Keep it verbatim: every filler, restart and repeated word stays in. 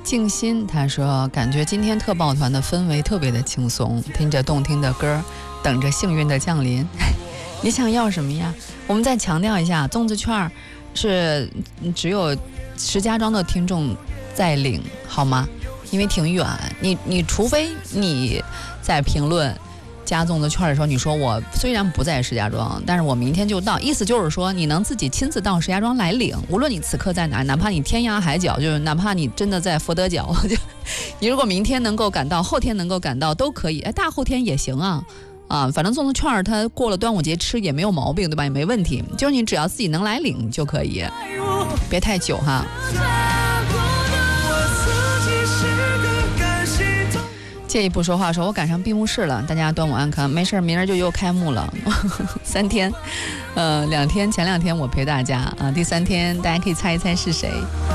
静心他说，感觉今天特报团的氛围特别的轻松，听着动听的歌，等着幸运的降临。你想要什么呀？我们再强调一下，粽子券是只有石家庄的听众在领，好吗？因为挺远，你你除非你在评论加粽子券的时候，你说我虽然不在石家庄，但是我明天就到，意思就是说你能自己亲自到石家庄来领，无论你此刻在哪，哪怕你天涯海角，就是哪怕你真的在佛得角，就你如果明天能够赶到，后天能够赶到都可以，哎，大后天也行啊。啊，反正粽子券它过了端午节吃也没有毛病，对吧？也没问题，就是你只要自己能来领就可以，别太久哈。介意不说话说，我赶上闭幕式了，大家端午安康。没事，明儿就又开幕了，三天，呃，两天，前两天我陪大家啊，第三天大家可以猜一猜是谁。